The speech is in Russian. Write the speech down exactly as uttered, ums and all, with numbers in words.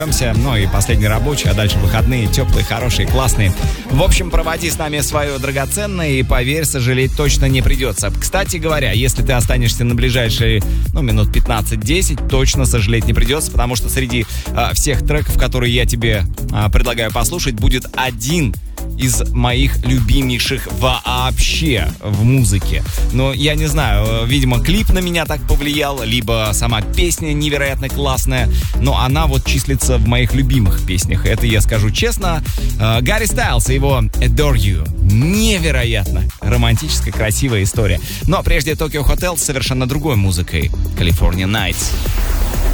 Ну и последний рабочий, а дальше выходные, теплые, хорошие, классные. В общем, проводи с нами свое драгоценное, и поверь, сожалеть точно не придется. Кстати говоря, если ты останешься на ближайшие, ну, минут пятнадцать-десять, точно сожалеть не придется, потому что среди а, всех треков, которые я тебе а, предлагаю послушать, будет один из моих любимейших вообще в музыке. Но я не знаю, видимо, клип на меня так повлиял, либо сама песня невероятно классная, но она вот числится в моих любимых песнях. Это я скажу честно. Гарри Стайлз и его Adore You. Невероятно романтическая, красивая история. Но прежде Tokyo Hotel с совершенно другой музыкой. California Nights.